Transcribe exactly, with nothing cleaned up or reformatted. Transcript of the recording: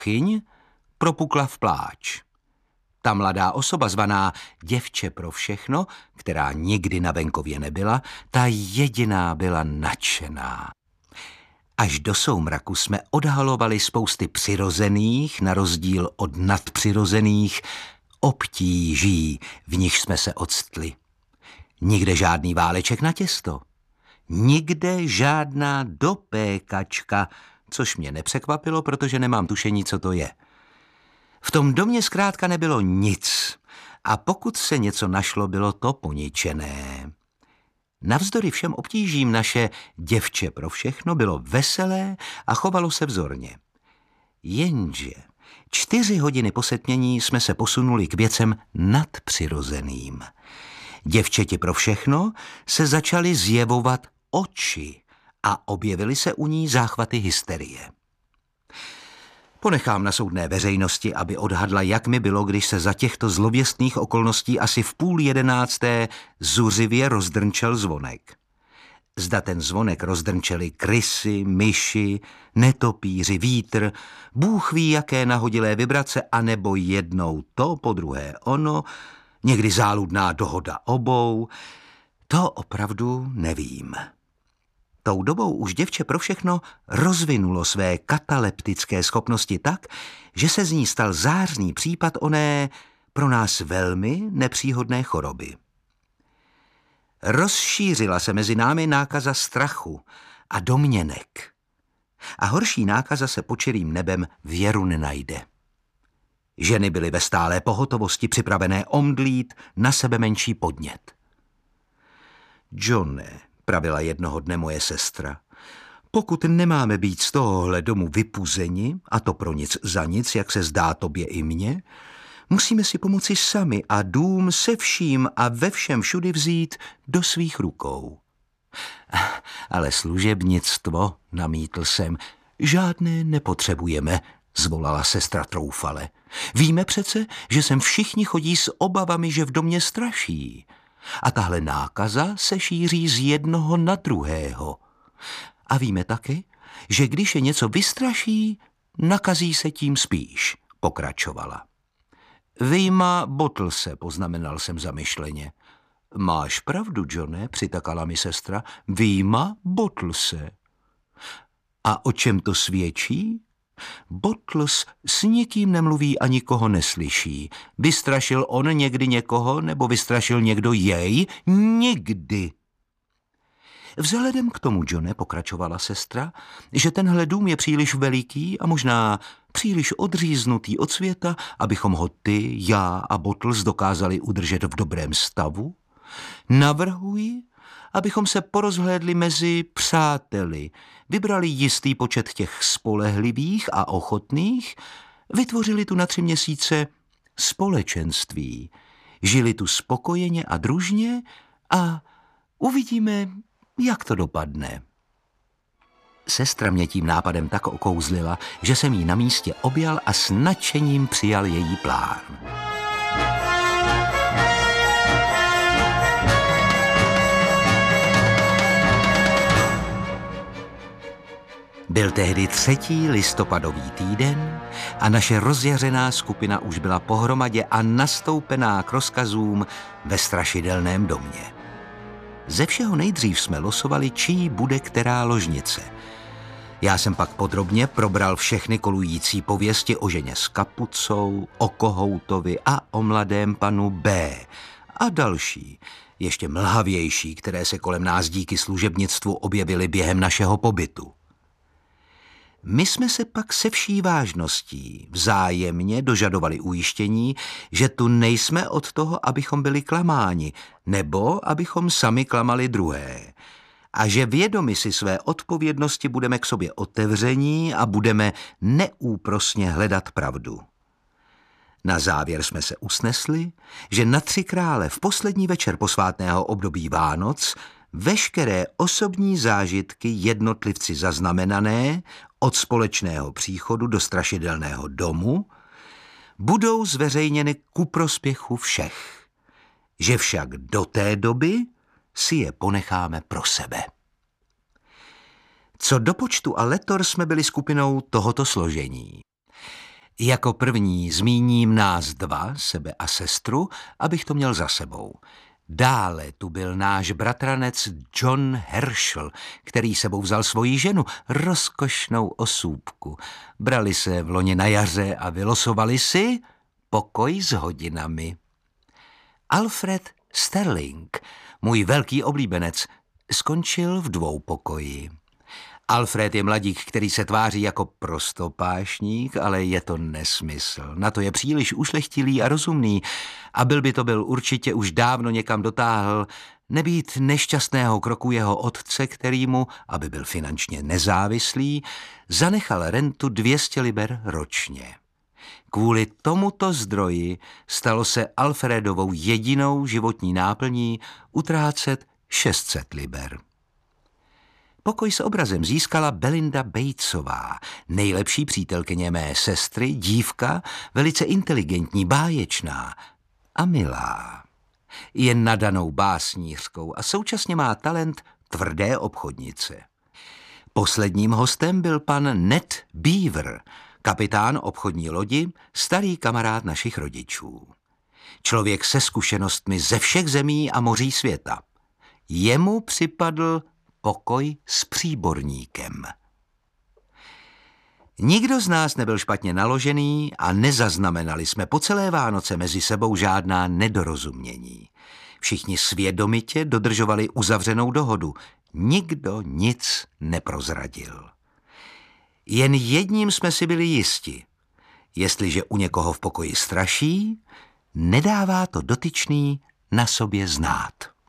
Chyň propukla v pláč. Ta mladá osoba zvaná Děvče pro všechno, která nikdy na venkově nebyla, ta jediná byla nadšená. Až do soumraku jsme odhalovali spousty přirozených, na rozdíl od nadpřirozených, obtíží, v nich jsme se octli. Nikde žádný váleček na těsto. Nikde žádná dopékačka, což mě nepřekvapilo, protože nemám tušení, co to je. V tom domě zkrátka nebylo nic a pokud se něco našlo, bylo to poničené. Navzdory všem obtížím naše Děvče pro všechno bylo veselé a chovalo se vzorně. Jenže čtyři hodiny po setmění jsme se posunuli k věcem nadpřirozeným. Děvčeti pro všechno se začaly zjevovat oči a objevily se u ní záchvaty hysterie. Ponechám na soudné veřejnosti, aby odhadla, jak mi bylo, když se za těchto zlověstných okolností asi v půl jedenácté zuřivě rozdrnčel zvonek. Zda ten zvonek rozdrnčeli krysy, myši, netopíři, vítr, Bůh ví, jaké nahodilé vibrace, anebo jednou to, po druhé ono, někdy záludná dohoda obou, to opravdu nevím. Tou dobou už Děvče pro všechno rozvinulo své kataleptické schopnosti tak, že se z ní stal zářný případ oné pro nás velmi nepříhodné choroby. Rozšířila se mezi námi nákaza strachu a domněnek. A horší nákaza se pod čirým nebem věru nenajde. Ženy byly ve stálé pohotovosti připravené omdlít na sebe menší podnět. Johne, pravila jednoho dne moje sestra, pokud nemáme být z tohohle domu vypuzeni, a to pro nic za nic, jak se zdá tobě i mně, musíme si pomoci sami a dům se vším a ve všem všudy vzít do svých rukou. Ale služebnictvo, namítl jsem, žádné nepotřebujeme, zvolala sestra troufale. Víme přece, že sem všichni chodí s obavami, že v domě straší. A tahle nákaza se šíří z jednoho na druhého. A víme taky, že když je něco vystraší, nakazí se tím spíš, pokračovala. Vyjma Bottlese, poznamenal jsem zamyšleně. Máš pravdu, Johne, přitakala mi sestra, vyjma Bottlese. A o čem to svědčí? Bottles s nikým nemluví a nikoho neslyší. Vystrašil on někdy někoho, nebo vystrašil někdo jej? Nikdy. Vzhledem k tomu, Johne, pokračovala sestra, že tenhle dům je příliš veliký a možná příliš odříznutý od světa, abychom ho ty, já a Bottles dokázali udržet v dobrém stavu, navrhuji, abychom se porozhlédli mezi přáteli, vybrali jistý počet těch spolehlivých a ochotných, vytvořili tu na tři měsíce společenství, žili tu spokojeně a družně a uvidíme, jak to dopadne. Sestra mě tím nápadem tak okouzlila, že jsem jí na místě objal a s nadšením přijal její plán. Byl tehdy třetí listopadový týden a naše rozjařená skupina už byla pohromadě a nastoupená k rozkazům ve strašidelném domě. Ze všeho nejdřív jsme losovali, čí bude která ložnice. Já jsem pak podrobně probral všechny kolující pověsti o ženě s kapucou, o kohoutovi a o mladém panu B. a další, ještě mlhavější, které se kolem nás díky služebnictvu objevily během našeho pobytu. My jsme se pak se vší vážností vzájemně dožadovali ujištění, že tu nejsme od toho, abychom byli klamáni, nebo abychom sami klamali druhé. A že vědomi si své odpovědnosti budeme k sobě otevření a budeme neúprosně hledat pravdu. Na závěr jsme se usnesli, že na Tři krále v poslední večer posvátného období Vánoc veškeré osobní zážitky jednotlivci zaznamenané od společného příchodu do strašidelného domu budou zveřejněny ku prospěchu všech, že však do té doby si je ponecháme pro sebe. Co do počtu a letor jsme byli skupinou tohoto složení. Jako první zmíním nás dva, sebe a sestru, abych to měl za sebou. Dále tu byl náš bratranec John Herschel, který sebou vzal svoji ženu, rozkošnou osůbku. Brali se v loni na jaře a vylosovali si pokoj s hodinami. Alfred Sterling, můj velký oblíbenec, skončil v dvoupokoji. Alfred je mladík, který se tváří jako prostopášník, ale je to nesmysl. Na to je příliš ušlechtilý a rozumný a byl by to byl určitě už dávno někam dotáhl, nebýt nešťastného kroku jeho otce, který mu, aby byl finančně nezávislý, zanechal rentu dvě stě liber ročně. Kvůli tomuto zdroji stalo se Alfredovou jedinou životní náplní utrácet šest set liber. Pokoj s obrazem získala Belinda Batesová, nejlepší přítelkyně mé sestry, dívka, velice inteligentní, báječná a milá. Je nadanou básnířkou a současně má talent tvrdé obchodnice. Posledním hostem byl pan Ned Beaver, kapitán obchodní lodi, starý kamarád našich rodičů. Člověk se zkušenostmi ze všech zemí a moří světa. Jemu připadl pokoj s příborníkem. Nikdo z nás nebyl špatně naložený a nezaznamenali jsme po celé Vánoce mezi sebou žádná nedorozumění. Všichni svědomitě dodržovali uzavřenou dohodu. Nikdo nic neprozradil. Jen jedním jsme si byli jisti. Jestliže u někoho v pokoji straší, nedává to dotyčný na sobě znát.